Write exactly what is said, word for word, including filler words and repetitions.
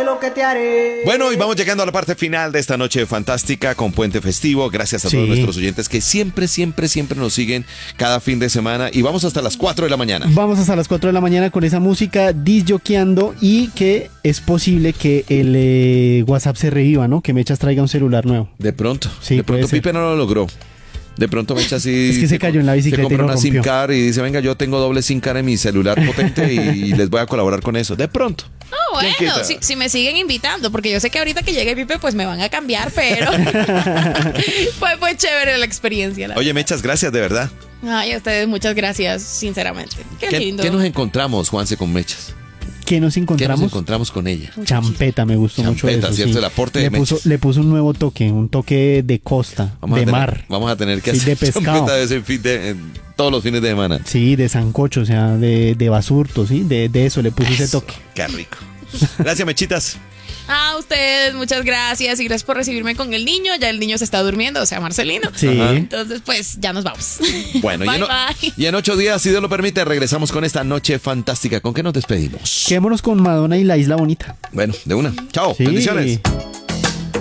sé lo que te haré. Bueno, y vamos llegando a la parte final de esta noche fantástica con Puente Festivo. Gracias a Sí. todos nuestros oyentes que siempre, siempre, siempre nos siguen cada fin de semana. Y vamos hasta las cuatro de la mañana. Vamos hasta las cuatro de la mañana con esa música disjoqueando y que es posible que el eh, WhatsApp se reviva, ¿no? Que Mechas traiga un celular nuevo. De pronto. Sí, de pronto puede ser. Pipe no lo logró. De pronto Mecha así. Es que se cayó en la bicicleta Se compra y lo una SIM rompió. card y dice, venga, yo tengo doble SIM card en mi celular potente y, y les voy a colaborar con eso. De pronto. No, ¿Quién bueno, quita? si, si me siguen invitando, porque yo sé que ahorita que llegue Pipe, pues me van a cambiar, pero fue, fue chévere la experiencia. La Oye, Mechas, gracias de verdad. Ay, a ustedes muchas gracias, sinceramente. Qué, ¿Qué, lindo. qué nos encontramos, Juanse, con Mechas? ¿Qué nos ¿Qué nos encontramos? encontramos con ella? Champeta, me gustó mucho Champeta, eso. ¿cierto? sí. El aporte de le puso, Mechas. le puso un nuevo toque, un toque de costa, Vamos a de tener- mar. Vamos a tener que Sí, hacer de pescado. champeta de ese fin de, en todos los fines de semana. Sí, de sancocho, o sea, de, de basurto, sí, de, de eso le puso ese Eso, toque. Qué rico. Gracias, Mechitas. A ustedes, muchas gracias y gracias por recibirme con el niño. Ya el niño se está durmiendo, o sea, Marcelino. Sí. Ajá. Entonces, pues ya nos vamos. Bueno, y, Bye, en, o- bye. y en ocho días, si Dios lo permite, regresamos con esta noche fantástica. ¿Con qué nos despedimos? Quedémonos con Madonna y la Isla Bonita. Bueno, de una. Chao. Sí. Bendiciones.